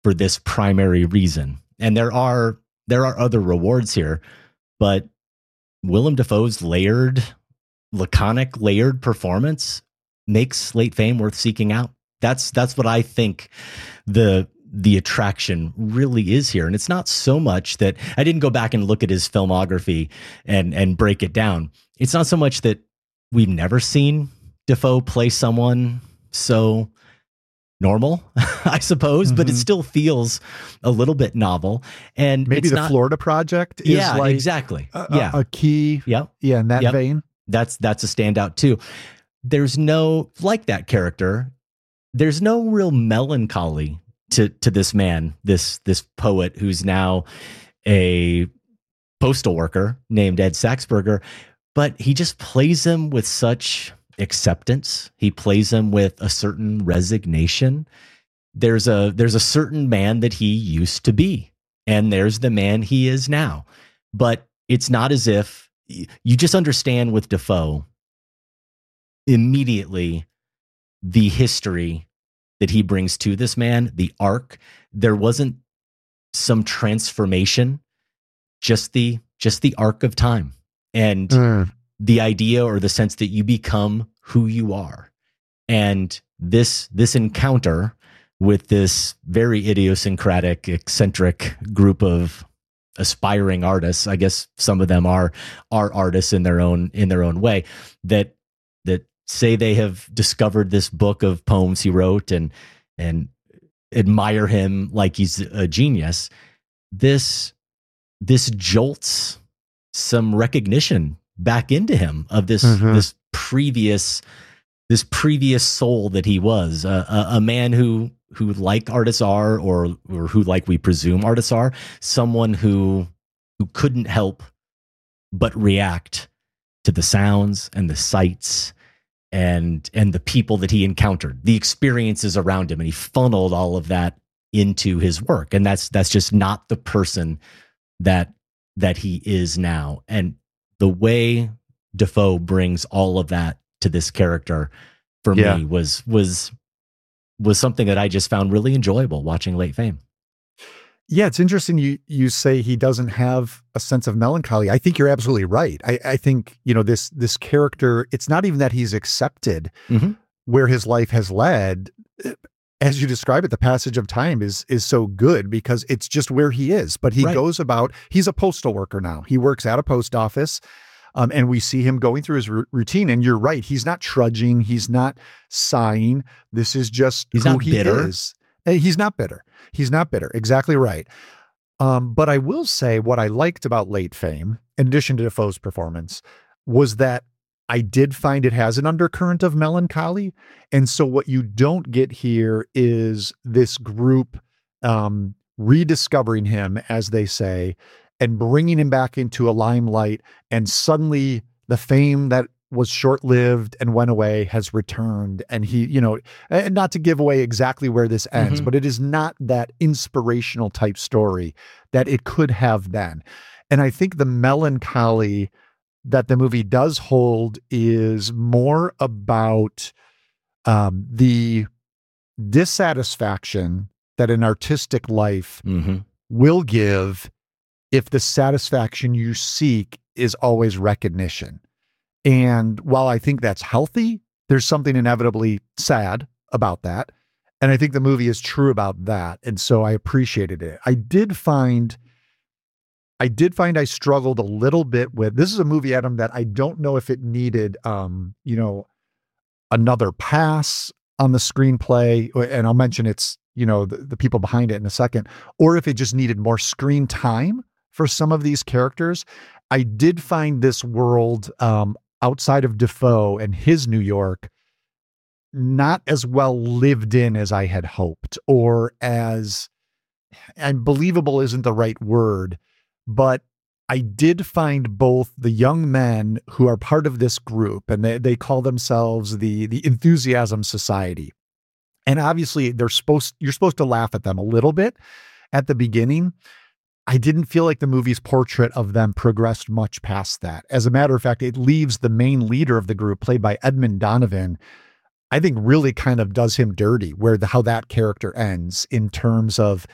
for this primary reason. And there are other rewards here, but Willem Dafoe's laconic layered performance makes Late Fame worth seeking out. That's what I think the attraction really is here. And it's not so much that I didn't go back and look at his filmography and break it down. It's not so much that we've never seen Dafoe play someone so normal, I suppose, but it still feels a little bit novel. And maybe the Florida Project is exactly. A key. In that vein. That's a standout too. There's no, like that character, there's no real melancholy to this man, this poet who's now a postal worker named Ed Saxberger, but he just plays him with such acceptance. He plays him with a certain resignation. There's a certain man that he used to be, and there's the man he is now. But it's not as if you just understand with Dafoe immediately the history that he brings to this man, the arc. There wasn't some transformation, just the arc of time and the idea or the sense that you become who you are. And this encounter with this very idiosyncratic, eccentric group of aspiring artists, I guess some of them are artists in their own way, that say they have discovered this book of poems he wrote and admire him like he's a genius. This jolts some recognition back into him of this previous soul that he was, a man who like artists are, or who, like we presume artists are, someone who couldn't help but react to the sounds and the sights and the people that he encountered, the experiences around him, and he funneled all of that into his work. And that's just not the person that he is now. And the way Dafoe brings all of that to this character for me was something that I just found really enjoyable watching Late Fame. Yeah, it's interesting you say he doesn't have a sense of melancholy. I think you're absolutely right. I think, this character, it's not even that he's accepted where his life has led. As you describe it, the passage of time is so good because it's just where he is. But he goes about, he's a postal worker now. He works at a post office. And we see him going through his routine. And you're right. He's not trudging. He's not sighing. This is just who he is. He's not bitter. He's not bitter. Exactly right. But I will say what I liked about Late Fame, in addition to Dafoe's performance, was that I did find it has an undercurrent of melancholy. And so what you don't get here is this group rediscovering him, as they say, and bringing him back into a limelight. And suddenly the fame that was short-lived and went away has returned. And he, and not to give away exactly where this ends, but it is not that inspirational type story that it could have been. And I think the melancholy that the movie does hold is more about the dissatisfaction that an artistic life will give if the satisfaction you seek is always recognition. And while I think that's healthy, there's something inevitably sad about that. And I think the movie is true about that. And so I appreciated it. I did find I struggled a little bit with, this is a movie, Adam, that I don't know if it needed, another pass on the screenplay. And I'll mention it's, the people behind it in a second, or if it just needed more screen time for some of these characters. I did find this world, outside of Dafoe and his New York, not as well lived in as I had hoped, or as, and believable isn't the right word, but I did find both the young men who are part of this group, and they call themselves the Enthusiasm Society. And obviously you're supposed to laugh at them a little bit at the beginning. I didn't feel like the movie's portrait of them progressed much past that. As a matter of fact, it leaves the main leader of the group, played by Edmund Donovan, I think really kind of does him dirty, how that character ends in terms of